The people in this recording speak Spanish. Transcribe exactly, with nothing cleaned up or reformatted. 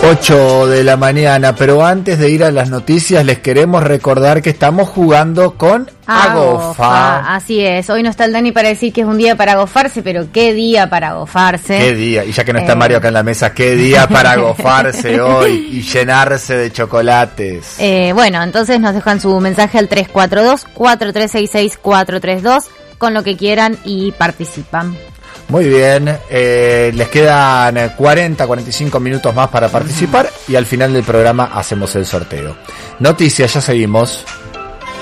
ocho de la mañana, pero antes de ir a las noticias les queremos recordar que estamos jugando con Agofa. Así es, hoy no está el Dani para decir que es un día para gofarse, pero qué día para gofarse. Qué día, y ya que no está eh... Mario acá en la mesa, qué día para gofarse hoy y llenarse de chocolates. Eh, bueno, entonces nos dejan su mensaje al tres cuatro dos, cuatro tres seis seis, cuatro tres dos con lo que quieran y participan. Muy bien, eh, les quedan cuarenta, cuarenta y cinco minutos más para participar y al final del programa hacemos el sorteo. Noticias, ya seguimos.